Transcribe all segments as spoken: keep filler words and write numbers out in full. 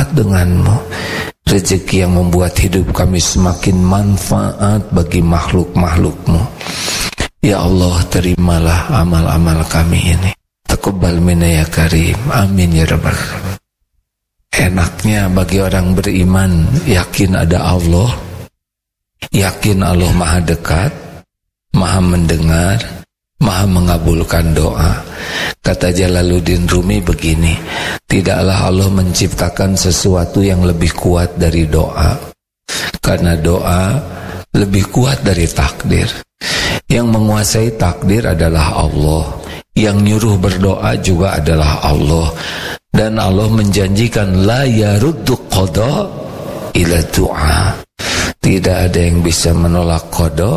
dekat denganmu, rezeki yang membuat hidup kami semakin manfaat bagi makhluk-makhlukmu. Ya Allah, terimalah amal-amal kami ini. Taqabbal minna ya karim. Amin ya rabbal alamin. Enaknya bagi orang beriman yakin ada Allah, yakin Allah maha dekat, maha mendengar, maha mengabulkan doa. Kata Jalaluddin Rumi begini, tidaklah Allah menciptakan sesuatu yang lebih kuat dari doa, karena doa lebih kuat dari takdir. Yang menguasai takdir adalah Allah, yang nyuruh berdoa juga adalah Allah. Dan Allah menjanjikan la yaruddu qada ila du'a. Tidak ada yang bisa menolak qada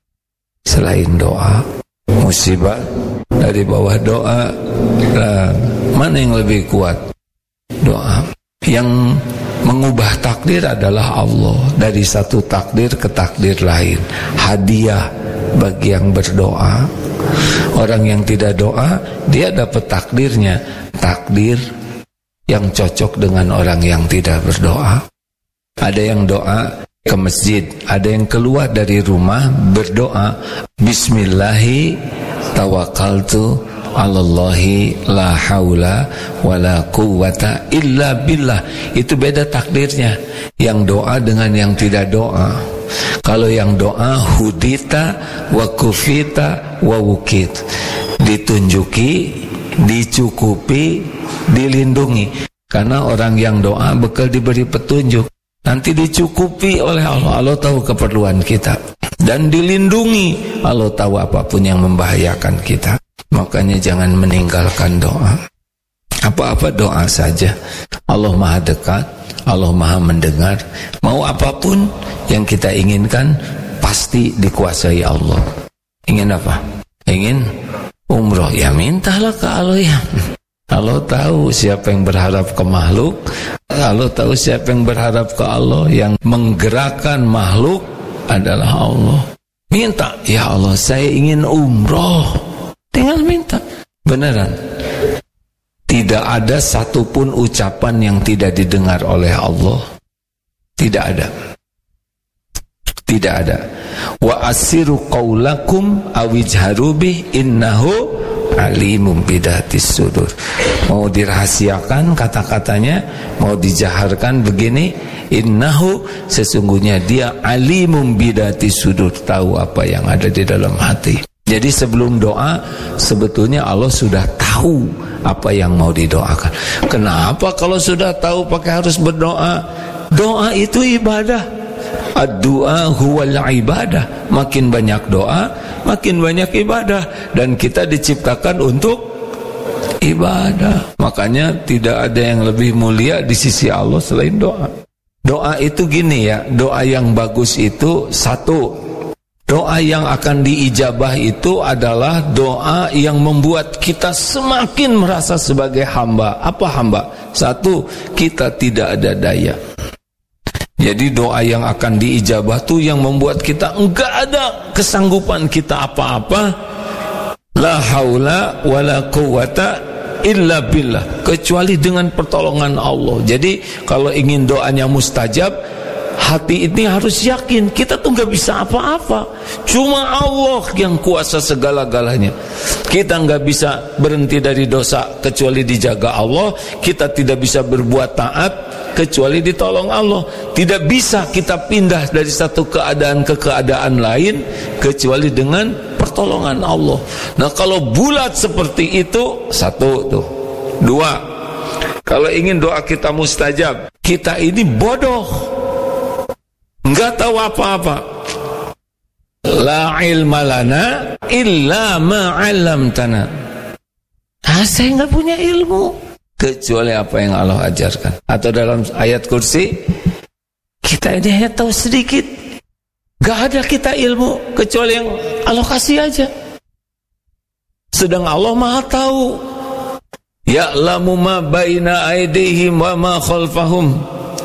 selain doa. Musibah dari bawah doa. Nah, mana yang lebih kuat? Doa. Yang mengubah takdir adalah Allah, dari satu takdir ke takdir lain. Hadiah bagi yang berdoa. Orang yang tidak doa, dia dapat takdirnya, takdir yang cocok dengan orang yang tidak berdoa. Ada yang doa ke masjid, ada yang keluar dari rumah berdoa, Bismillahi tawakkaltu alallahi la haula wala quwwata illa billah. Itu beda takdirnya, yang doa dengan yang tidak doa. Kalau yang doa hudita wa kufita wa wukit, ditunjuki, dicukupi, dilindungi. Karena orang yang doa bakal diberi petunjuk, nanti dicukupi oleh Allah. Allah tahu keperluan kita, dan dilindungi. Allah tahu apapun yang membahayakan kita. Makanya jangan meninggalkan doa. Apa-apa doa saja. Allah maha dekat, Allah maha mendengar. Mau apapun yang kita inginkan pasti dikuasai Allah. Ingin apa? Ingin umroh, ya mintalah ke Allah ya. Allah tahu siapa yang berharap ke makhluk, Allah tahu siapa yang berharap ke Allah. Yang menggerakkan makhluk adalah Allah. Minta, ya Allah saya ingin umroh, tinggal minta. Beneran, tidak ada satupun ucapan yang tidak didengar oleh Allah. Tidak ada. Tidak ada. Wa asiru qaulakum awijharu bih innahu alimum bidatis sudur. Mau dirahasiakan kata-katanya, mau dijaharkan begini, innahu, sesungguhnya dia alimum bidatis sudur, tahu apa yang ada di dalam hati. Jadi sebelum doa sebetulnya Allah sudah tahu apa yang mau didoakan. Kenapa kalau sudah tahu pakai harus berdoa? Doa itu ibadah. Ad-du'a huwal ibadah. Makin banyak doa, makin banyak ibadah. Dan kita diciptakan untuk ibadah. Makanya tidak ada yang lebih mulia di sisi Allah selain doa. Doa itu gini ya, doa yang bagus itu satu, doa yang akan diijabah itu adalah doa yang membuat kita semakin merasa sebagai hamba. Apa hamba? Satu, kita tidak ada daya. Jadi doa yang akan diijabah itu yang membuat kita enggak ada kesanggupan kita apa-apa. La haula wala quwwata illa billah, kecuali dengan pertolongan Allah. Jadi kalau ingin doanya mustajab, hati ini harus yakin kita tuh enggak bisa apa-apa. Cuma Allah yang kuasa segala-galanya. Kita enggak bisa berhenti dari dosa kecuali dijaga Allah. Kita tidak bisa berbuat taat kecuali ditolong Allah. Tidak bisa kita pindah dari satu keadaan ke keadaan lain kecuali dengan pertolongan Allah. Nah kalau bulat seperti itu, satu tuh. Dua, kalau ingin doa kita mustajab, kita ini bodoh, enggak tahu apa-apa. La ilma lana illa ma 'allamtana. Ah, saya enggak punya ilmu kecuali apa yang Allah ajarkan. Atau dalam ayat kursi, kita ini hanya tahu sedikit. Gak ada kita ilmu kecuali yang Allah kasih aja. Sedang Allah maha tahu. Ya'lamu ma baina aydihim wa ma khalfahum.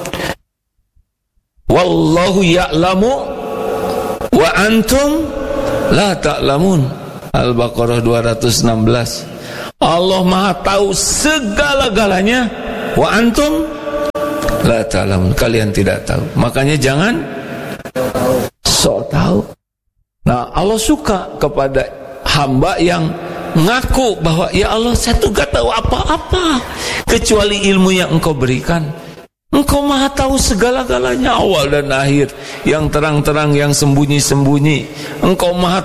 Wallahu ya'lamu wa antum la ta'lamun. Al-Baqarah dua ratus enam belas. Allah maha tahu segala-galanya, wa antum la ta'lamun, kalian tidak tahu. Makanya jangan sok tahu. Nah, Allah suka kepada hamba yang ngaku bahwa ya Allah, saya tuh gak tahu apa-apa kecuali ilmu yang Engkau berikan. Engkau maha tahu segala-galanya, awal dan akhir, yang terang-terang, yang sembunyi-sembunyi. Engkau maha